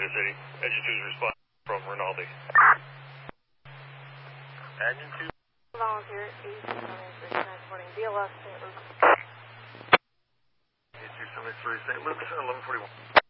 to City. Engine 2's response from Rinaldi. Engine 2. Volunteer 873 transporting BLS St. Luke. 8273 St. Luke's, 1141.